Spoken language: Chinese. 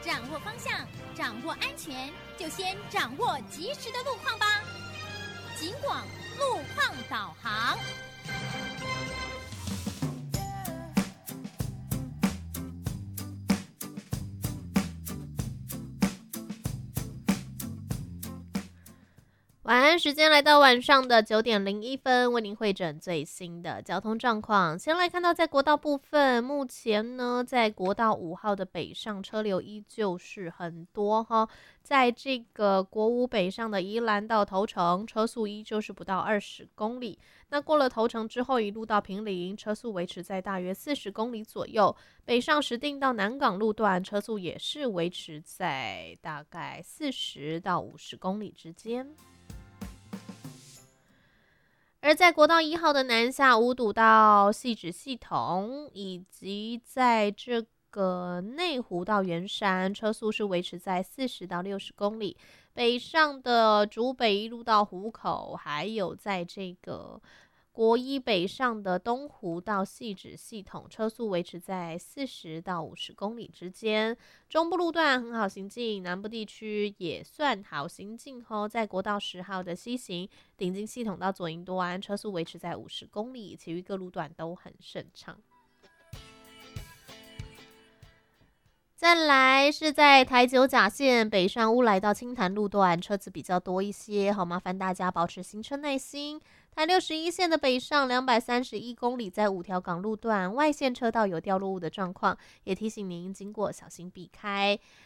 掌握方向，掌握安全，就先掌握及时的路况吧。警广路况导航。 晚安时间来到晚上的9:01，为您汇整最新的交通状况。先来看到在国道部分，目前呢在国道5号的北上车流依旧是很多哈，在这个国五北上的宜兰到头城，车速依旧是不到20公里。那过了头城之后，一路到坪林，车速维持在大约40公里左右。北上石碇到南港路段，车速也是维持在大概40到50公里之间。而在国道1号的南下五堵到汐止系统，以及在这个内湖到圆山，车速是维持在40到60公里。北上的竹北一路到湖口，还有在这个国一北上的东湖到汐止系统，车速维持在40到50公里之间。中部路段很好行进，南部地区也算好行进哦。在国道10号的西行顶金系统到左营多安，车速维持在50公里，其余各路段都很顺畅。再来是在台九甲线北上乌来到青潭路段，车子比较多一些，好麻烦大家保持行车耐心。台61线的北上231公里，在五条港路段外线车道有掉落物的状况，也提醒您经过小心避开。